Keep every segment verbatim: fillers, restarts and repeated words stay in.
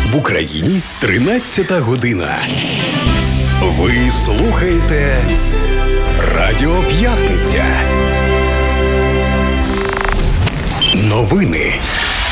В Україні тринадцята година. Ви слухаєте Радіо П'ятниця. Новини.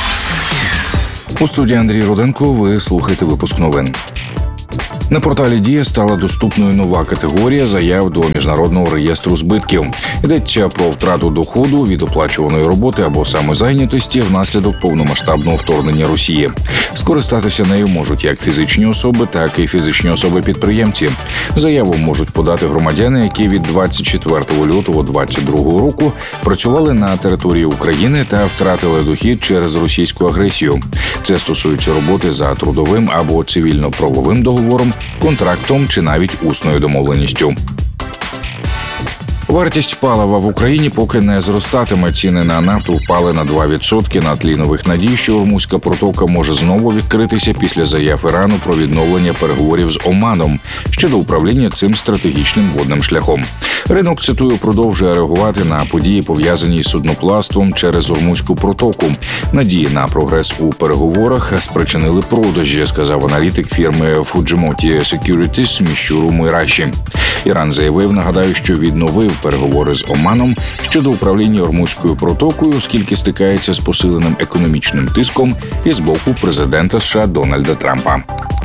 У студії Андрій Руденко ви слухаєте випуск новин. На порталі «Дія» стала доступною нова категорія заяв до Міжнародного реєстру збитків. Йдеться про втрату доходу від оплачуваної роботи або самозайнятості внаслідок повномасштабного вторгнення Росії. Скористатися нею можуть як фізичні особи, так і фізичні особи-підприємці. Заяву можуть подати громадяни, які від двадцять четвертого лютого двадцять другого року працювали на території України та втратили дохід через російську агресію. Це стосується роботи за трудовим або цивільно-правовим договором, контрактом чи навіть усною домовленістю. Вартість палива в Україні поки не зростатиме. Ціни на нафту впали на два відсотки на тлі нових надій, що Ормузька протока може знову відкритися після заяв Ірану про відновлення переговорів з Оманом щодо управління цим стратегічним водним шляхом. Ринок, цитую, продовжує реагувати на події, пов'язані з судноплавством через Ормузьку протоку. Надії на прогрес у переговорах спричинили продажі, сказав аналітик фірми Fujimoto Securities Міщуру Мойраші. Іран заявив, нагадаю, що відновив переговори з Оманом щодо управління Ормузькою протокою, оскільки стикається з посиленим економічним тиском із боку президента США Дональда Трампа.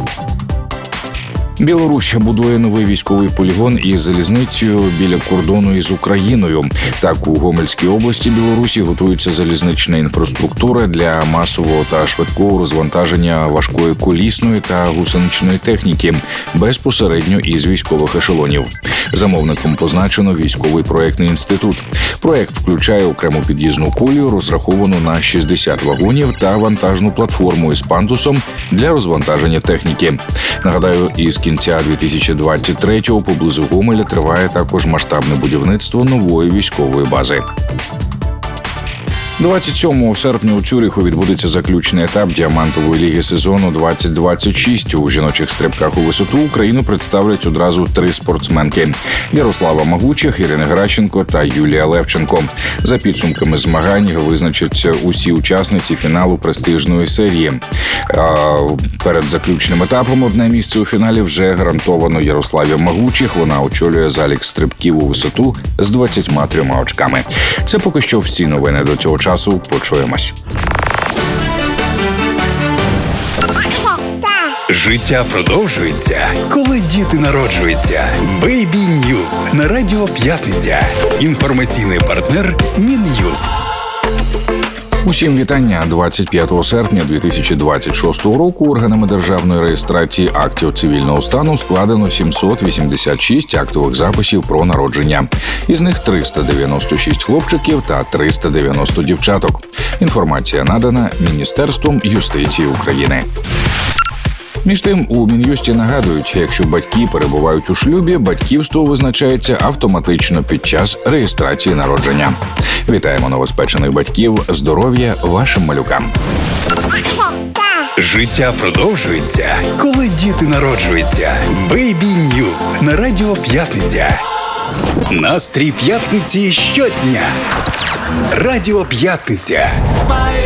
Білорусь будує новий військовий полігон із залізницею біля кордону із Україною. Так, у Гомельській області Білорусі готується залізнична інфраструктура для масового та швидкого розвантаження важкої колісної та гусеничної техніки безпосередньо із військових ешелонів. Замовником позначено військовий проєктний інститут. Проєкт включає окрему під'їзну колію, розраховану на шістдесят вагонів та вантажну платформу із пандусом для розвантаження техніки. Нагадаю, із кінця дві тисячі двадцять третього поблизу Гомеля триває також масштабне будівництво нової військової бази. двадцять сьомого серпня у Цюриху відбудеться заключний етап діамантової ліги сезону двадцять двадцять шість. У жіночих стрибках у висоту Україну представлять одразу три спортсменки – Ярослава Магучих, Ірина Гращенко та Юлія Левченко. За підсумками змагань визначаться усі учасниці фіналу престижної серії. А перед заключним етапом одне місце у фіналі вже гарантовано Ярославі Магучих. Вона очолює залік стрибків у висоту з двадцятьма трьома очками. Це поки що всі новини до цього часу. Почуємось. Життя продовжується, коли діти народжуються. Бейбі Ньюз на Радіо П'ятниця. Інформаційний партнер Мін'юст. Усім вітання. двадцять п'ятого серпня дві тисячі двадцять шостого року органами державної реєстрації актів цивільного стану складено сімсот вісімдесят шість актових записів про народження. Із них триста дев'яносто шість хлопчиків та триста дев'яносто дівчаток. Інформація надана Міністерством юстиції України. Між тим, у Мін'юсті нагадують, якщо батьки перебувають у шлюбі, батьківство визначається автоматично під час реєстрації народження. Вітаємо новоспечених батьків, здоров'я вашим малюкам. Життя продовжується, коли діти народжуються. Бейбі Ньюз на Радіо П'ятниця. Настрій п'ятниці щодня. Радіо П'ятниця.